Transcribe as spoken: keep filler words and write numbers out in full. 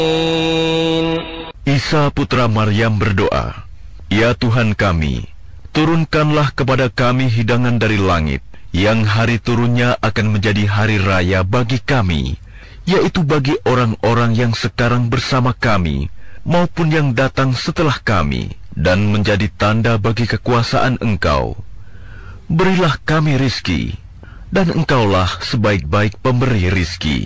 Isa putra Maryam berdoa, "Ya Tuhan kami, turunkanlah kepada kami hidangan dari langit, yang hari turunnya akan menjadi hari raya bagi kami, yaitu bagi orang-orang yang sekarang bersama kami, maupun yang datang setelah kami, dan menjadi tanda bagi kekuasaan Engkau. Berilah kami rizki, dan Engkaulah sebaik-baik pemberi rizki."